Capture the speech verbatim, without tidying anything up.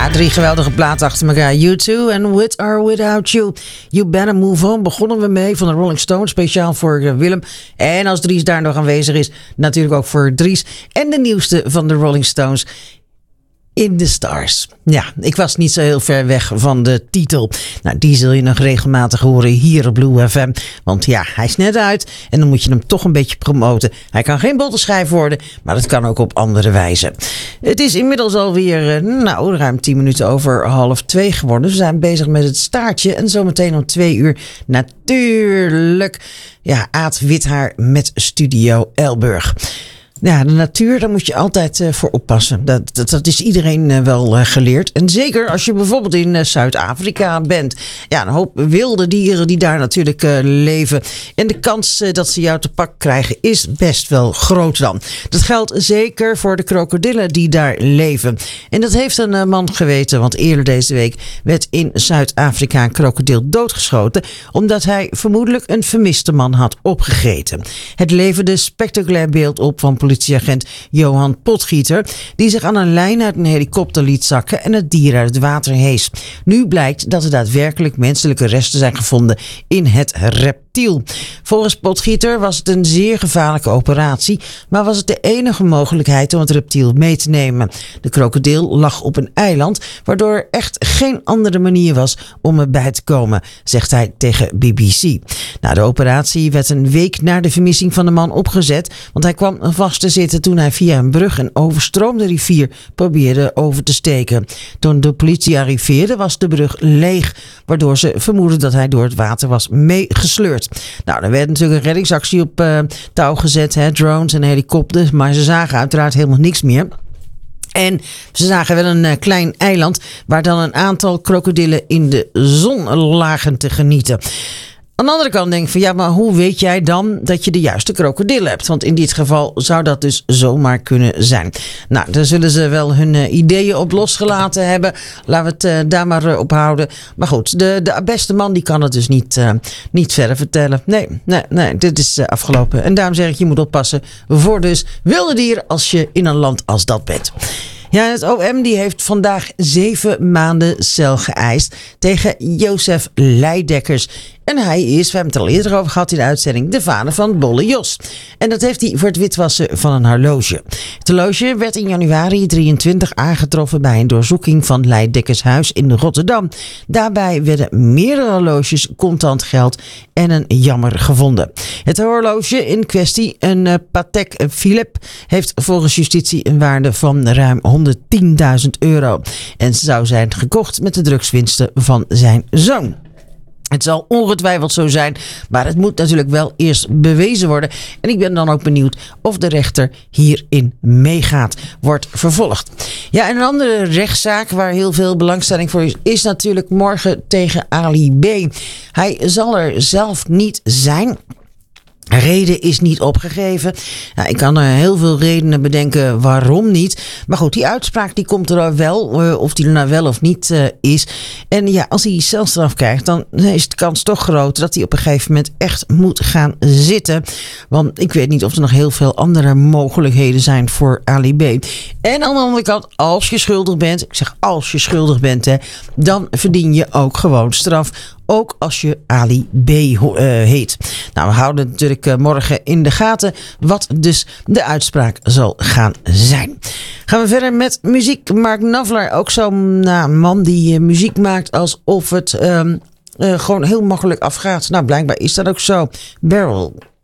Ja, drie geweldige platen achter elkaar. U twee en With or Without You. You Better Move On begonnen we mee van de Rolling Stones. Speciaal voor uh, Willem. En als Dries daar nog aanwezig is, natuurlijk ook voor Dries. En de nieuwste van de Rolling Stones. In the Stars. Ja, ik was niet zo heel ver weg van de titel. Nou, die zul je nog regelmatig horen hier op Blue F M. Want ja, hij is net uit en dan moet je hem toch een beetje promoten. Hij kan geen bottenschijf worden, maar dat kan ook op andere wijze. Het is inmiddels alweer, nou, ruim tien minuten over half twee geworden. We zijn bezig met het staartje en zometeen om twee uur natuurlijk, ja, Aad Withaar met Studio Elburg. Ja, de natuur, daar moet je altijd uh, voor oppassen. Dat, dat, dat is iedereen uh, wel uh, geleerd. En zeker als je bijvoorbeeld in uh, Zuid-Afrika bent. Ja, een hoop wilde dieren die daar natuurlijk uh, leven. En de kans uh, dat ze jou te pak krijgen is best wel groot dan. Dat geldt zeker voor de krokodillen die daar leven. En dat heeft een uh, man geweten. Want eerder deze week werd in Zuid-Afrika een krokodil doodgeschoten. Omdat hij vermoedelijk een vermiste man had opgegeten. Het leverde spectaculair beeld op van politieagent Johan Potgieter, die zich aan een lijn uit een helikopter liet zakken en het dier uit het water hees. Nu blijkt dat er daadwerkelijk menselijke resten zijn gevonden in het reptiel. Volgens Potgieter was het een zeer gevaarlijke operatie, maar was het de enige mogelijkheid om het reptiel mee te nemen. De krokodil lag op een eiland, waardoor er echt geen andere manier was om erbij te komen, zegt hij tegen B B C. Nou, de operatie werd een week na de vermissing van de man opgezet, want hij kwam vast te zitten toen hij via een brug een overstroomde rivier probeerde over te steken. Toen de politie arriveerde was de brug leeg, waardoor ze vermoeden dat hij door het water was meegesleurd. Nou, er werd natuurlijk een reddingsactie op uh, touw gezet, hè, drones en helikopters, maar ze zagen uiteraard helemaal niks meer. En ze zagen wel een uh, klein eiland waar dan een aantal krokodillen in de zon lagen te genieten. Aan de andere kant denk ik van ja, maar hoe weet jij dan dat je de juiste krokodil hebt? Want in dit geval zou dat dus zomaar kunnen zijn. Nou, daar zullen ze wel hun uh, ideeën op losgelaten hebben. Laten we het uh, daar maar uh, op houden. Maar goed, de, de beste man die kan het dus niet, uh, niet verder vertellen. Nee, nee, nee, dit is uh, afgelopen. En daarom zeg ik, je moet oppassen voor dus wilde dieren als je in een land als dat bent. Ja, het O M die heeft vandaag zeven maanden cel geëist tegen Jozef Leidekkers. En hij is, we hebben het al eerder over gehad in de uitzending, de vader van Bolle Jos. En dat heeft hij voor het witwassen van een horloge. Het horloge werd in januari drieëntwintig aangetroffen bij een doorzoeking van Leidekkers huis in Rotterdam. Daarbij werden meerdere horloges, contant geld en een jammer gevonden. Het horloge in kwestie, een uh, Patek Philippe, heeft volgens justitie een waarde van ruim honderdtienduizend euro. En zou zijn gekocht met de drugswinsten van zijn zoon. Het zal ongetwijfeld zo zijn, maar het moet natuurlijk wel eerst bewezen worden. En ik ben dan ook benieuwd of de rechter hierin meegaat, wordt vervolgd. Ja, en een andere rechtszaak waar heel veel belangstelling voor is, is natuurlijk morgen tegen Ali B. Hij zal er zelf niet zijn. Reden is niet opgegeven. Nou, ik kan er heel veel redenen bedenken waarom niet. Maar goed, die uitspraak die komt er wel. Uh, of die er nou wel of niet uh, is. En ja, als hij celstraf krijgt, dan is de kans toch groot dat hij op een gegeven moment echt moet gaan zitten. Want ik weet niet of er nog heel veel andere mogelijkheden zijn voor Ali B. En aan de andere kant, als je schuldig bent, ik zeg als je schuldig bent, hè, dan verdien je ook gewoon straf. Ook als je Ali B. Uh, heet. Nou, we houden natuurlijk uh, morgen in de gaten wat dus de uitspraak zal gaan zijn. Gaan we verder met muziek. Mark Knopfler, ook zo'n nou, man die uh, muziek maakt alsof het um, uh, gewoon heel makkelijk afgaat. Nou, blijkbaar is dat ook zo. Barrel.